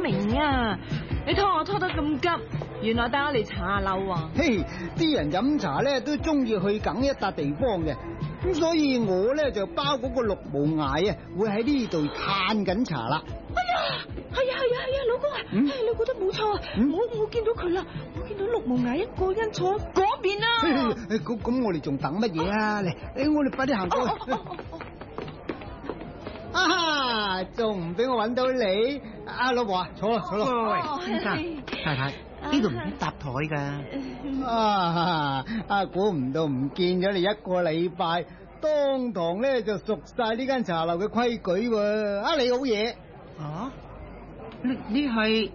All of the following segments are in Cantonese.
明啊！你拖我拖得咁急，原來帶我嚟茶樓啊！ 嘿，啲人飲茶咧都中意去梗一笪地方嘅，咁所以我咧就包嗰個綠毛崖啊，會喺呢度嘆緊茶啦。 哎呀，係啊，老公啊，你覺得冇錯啊！我見到佢啦，我見到綠毛崖一個人坐嗰邊啊！ 咁我哋仲等乜嘢啊？嚟，我哋快啲行過去。啊，仲唔俾我揾到你？阿老婆啊，坐啦。 喂，先生太太，呢度唔俾搭台噶。 估唔到唔見咗你一個禮拜，當堂咧就熟晒呢間茶樓嘅規矩喎。你好嘢。 啊？你係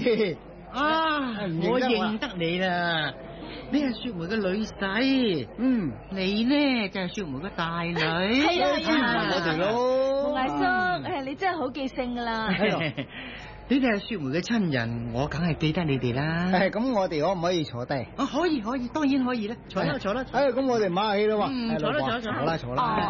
我認得你啦。你係雪梅嘅女婿，你呢就係雪梅嘅大女， 係啊， 我哋咯。 毛崖叔，你真係好記性噶啦。 你哋係雪梅嘅親人，我梗係記得你哋啦。 咁我哋可唔可以坐低？ 可以，當然可以啦。坐啦。 咁我哋馬下氣啦喎。坐啦。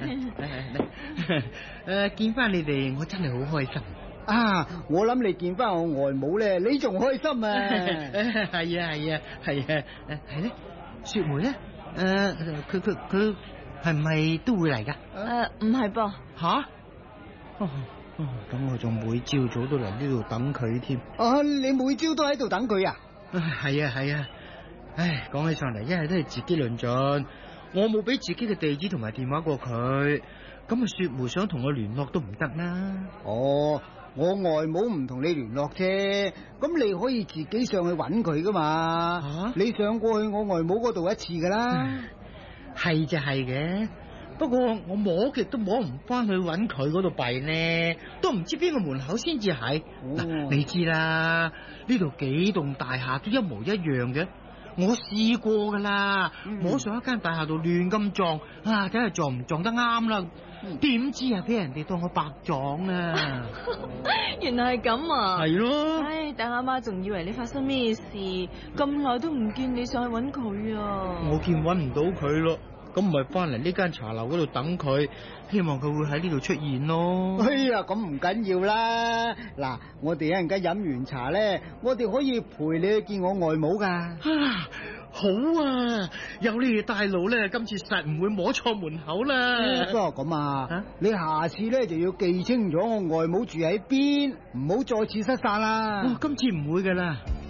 見翻你哋，我真係好開心。 我諗你見翻我外母咧，你仲開心啊！ 係啊，係咧，雪梅咧，佢係唔係都會嚟噶？ 唔係噃。 吓？咁我仲每朝早都嚟呢度等佢添。 你每朝都喺度等佢啊？ 係啊。唉，講起上嚟，一係都係自己論盡，我冇俾自己嘅地址同埋電話過佢，咁雪梅想同我聯絡都唔得啦。 我外母唔同你聯絡啫，咁你可以自己上去揾佢噶嘛。你上過去我外母嗰度一次噶啦。 係就係嘅，不過我摸極都摸唔翻去揾佢嗰度弊呢，都唔知邊個門口先至係。你知啦，呢度幾棟大廈都一模一樣嘅，我試過噶啦，摸上一間大廈度亂咁撞，睇下撞唔撞得啱啦。點知俾人哋當我白撞啊！ 原來係咁啊！ 係咯。 但阿媽仲以為你發生咩事，咁耐都唔見你上去揾佢啊！ 我見揾唔到佢咯，咁咪翻嚟呢間茶樓嗰度等佢，希望佢會喺呢度出現咯。 咁唔緊要啦。嗱，我哋一陣間飲完茶咧，我哋可以陪你去見我外母噶。 好啊，有你哋帶路咧，今次實唔會摸錯門口啦。 不過咁你下次咧就要記清楚我外母住喺邊，唔好再次失散啦。 今次唔會噶啦。